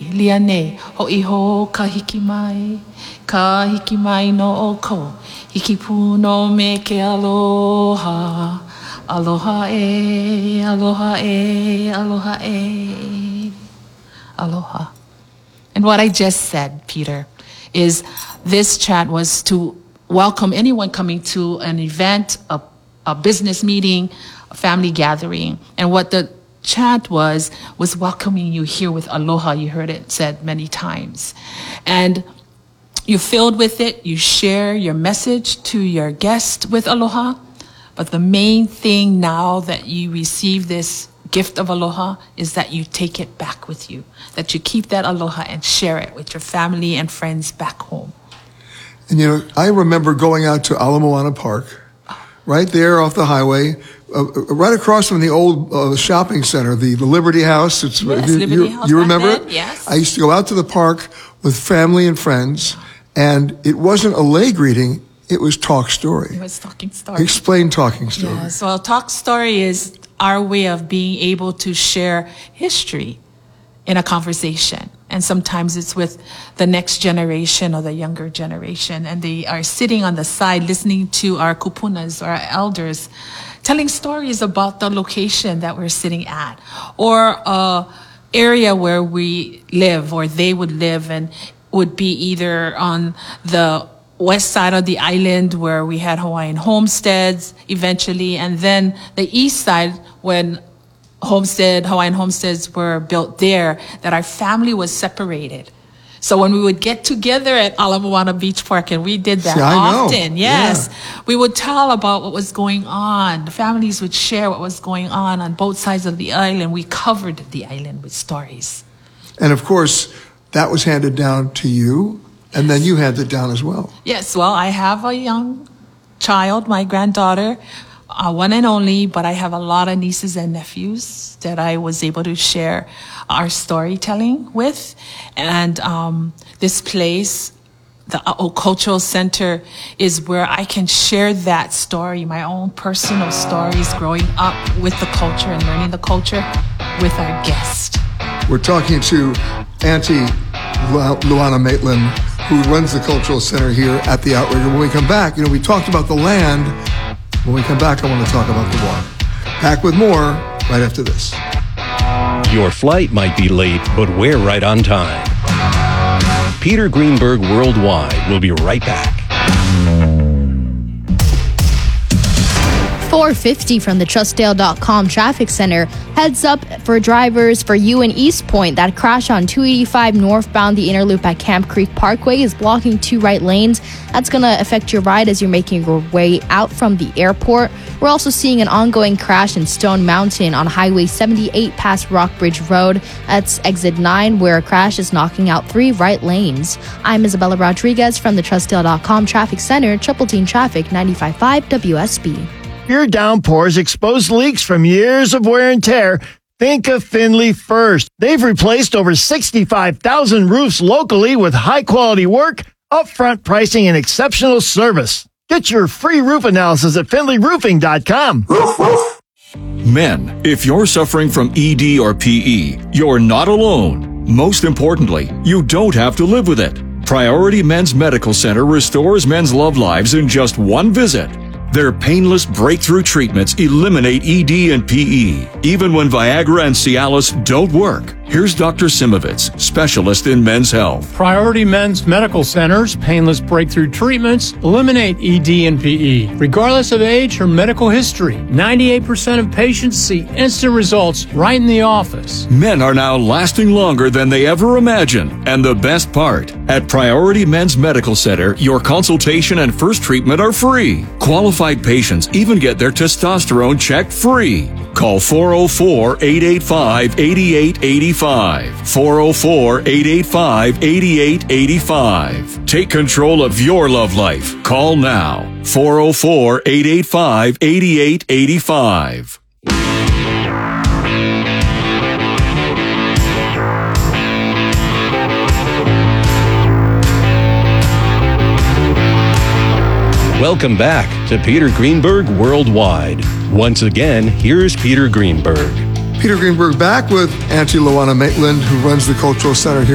liane, ho'iho ka hiki mai no oko, hiki pu no me ke aloha, aloha e, aloha e, aloha e, aloha. And what I just said, Peter, is this chat was to welcome anyone coming to an event, a business meeting, a family gathering. And what the chat was welcoming you here with aloha. You heard it said many times. And you're filled with it. You share your message to your guest with aloha. But the main thing now that you receive this gift of aloha is that you take it back with you, that you keep that aloha and share it with your family and friends back home. And I remember going out to Ala Moana Park, right there off the highway, right across from the old shopping center, the Liberty House. Liberty House. You remember it? Yes. I used to go out to the park with family and friends, and it wasn't a lay greeting, it was talk story. It was talking story. Explain talking story. Yes, well, talk story is our way of being able to share history in a conversation. And sometimes it's with the next generation or the younger generation. And they are sitting on the side listening to our kupunas, or our elders, telling stories about the location that we're sitting at, or a area where we live, or they would live, and would be either on the west side of the island where we had Hawaiian homesteads eventually, and then the east side when Hawaiian homesteads were built there, that our family was separated. So when we would get together at Ala Moana Beach Park, and we did that often, yes, we would tell about what was going on. The families would share what was going on both sides of the island. We covered the island with stories. And of course, that was handed down to you, and then you handed it down as well. Yes, well, I have a young child, my granddaughter, one and only, but I have a lot of nieces and nephews that I was able to share our storytelling with. And this place, the Cultural Center, is where I can share that story, my own personal stories growing up with the culture and learning the culture with our guest. We're talking to Auntie Luana Maitland, who runs the Cultural Center here at the Outrigger. When we come back, we talked about the land. When we come back, I want to talk about the water. Back with more right after this. Your flight might be late, but we're right on time. Peter Greenberg Worldwide will be right back. 450 from the Trustdale.com traffic center. Heads up for drivers for you in East Point. That crash on 285 northbound the inner loop at Camp Creek Parkway is blocking 2 right lanes. That's going to affect your ride as you're making your way out from the airport. We're also seeing an ongoing crash in Stone Mountain on Highway 78 past Rockbridge Road. That's exit 9, where a crash is knocking out 3 right lanes. I'm Isabella Rodriguez from the Trustdale.com traffic center, Triple Team Traffic 95.5 WSB. Your downpours expose leaks from years of wear and tear. Think of Finley first. They've replaced over 65,000 roofs locally with high-quality work, upfront pricing, and exceptional service. Get your free roof analysis at finleyroofing.com. Roof, roof. Men, if you're suffering from ED or PE, you're not alone. Most importantly, you don't have to live with it. Priority Men's Medical Center restores men's love lives in just one visit. Their painless breakthrough treatments eliminate ED and PE, even when Viagra and Cialis don't work. Here's Dr. Simovitz, specialist in men's health. Priority Men's Medical Center's painless breakthrough treatments eliminate ED and PE, regardless of age or medical history. 98% of patients see instant results right in the office. Men are now lasting longer than they ever imagined. And the best part, at Priority Men's Medical Center, your consultation and first treatment are free. Qualified patients even get their testosterone checked free. Call 404-885-8885. 404-885-8885. Take control of your love life. Call now. 404-885-8885. Welcome back to Peter Greenberg Worldwide. Once again, here's Peter Greenberg. Peter Greenberg back with Auntie Luana Maitland, who runs the Cultural Center here